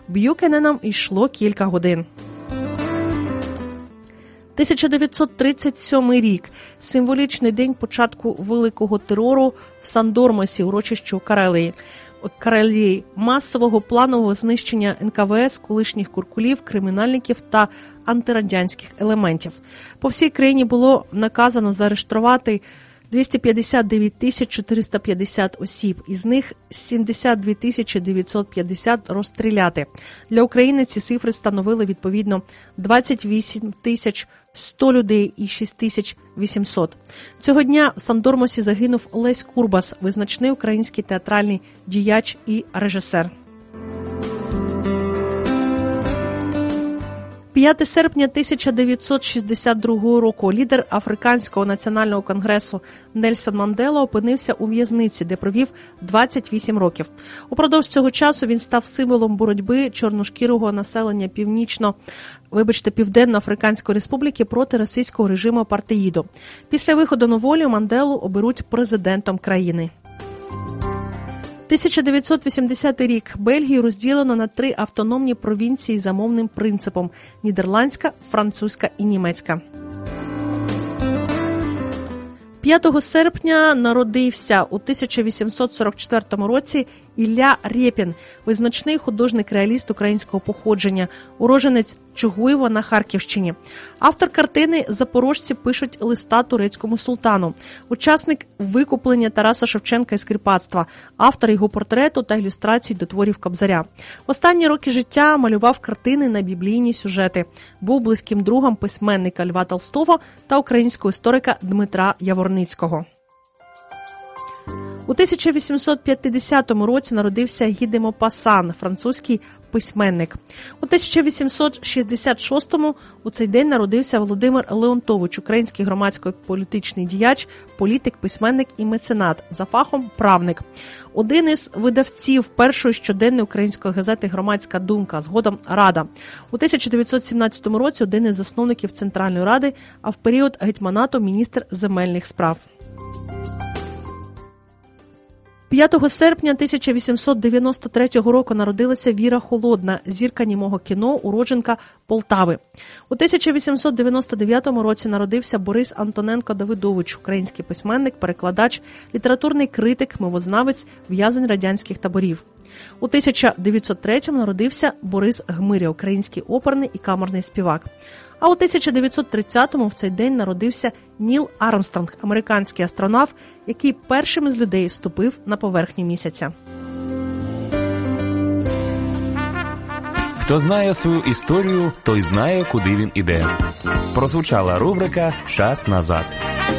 Б'юкененом йшло кілька годин. 1937 рік. Символічний день початку великого терору в Сандормосі, урочищу Карелії, масового планового знищення НКВС, колишніх куркулів, кримінальників та антирадянських елементів. По всій країні було наказано заарештувати 259 450 осіб, із них 72 950 розстріляти. Для України ці цифри становили відповідно 28 100 людей і 6 800. Цього дня в Сандормосі загинув Лесь Курбас, визначний український театральний діяч і режисер. 5 серпня 1962 року лідер Африканського національного конгресу Нельсон Мандела опинився у в'язниці, де провів 28 років. Упродовж цього часу він став символом боротьби чорношкірого населення Південно-Африканської республіки проти російського режиму апартеїду. Після виходу на волю Манделу оберуть президентом країни. 1980 рік. Бельгію розділено на 3 автономні провінції за мовним принципом – нідерландська, французька і німецька. 5 серпня народився у 1844 році Ілля Рєпін, визначний художник-реаліст українського походження, уродженець Чугуєва на Харківщині. Автор картини «Запорожці пишуть листа турецькому султану», учасник викуплення Тараса Шевченка із кріпацтва, автор його портрету та ілюстрацій до творів Кобзаря. В останні роки життя малював картини на біблійні сюжети. Був близьким другом письменника Льва Толстого та українського історика Дмитра Яворницького. У 1850 році народився Гі де Мопассан, французький письменник. У 1866-му у цей день народився Володимир Леонтович, український громадсько-політичний діяч, політик, письменник і меценат, за фахом правник. Один із видавців першої щоденної української газети «Громадська думка», згодом «Рада». У 1917 році один із засновників Центральної Ради, а в період гетьманату міністр земельних справ. 5 серпня 1893 року народилася Віра Холодна, зірка німого кіно, уродженка Полтави. У 1899 році народився Борис Антоненко-Давидович, український письменник, перекладач, літературний критик, мовознавець, в'язень радянських таборів. У 1903 народився Борис Гмиря, український оперний і камерний співак. А у 1930-му в цей день народився Ніл Армстронг, американський астронавт, який першим із людей ступив на поверхню місяця. Хто знає свою історію, той знає, куди він іде. Прозвучала рубрика «Час назад».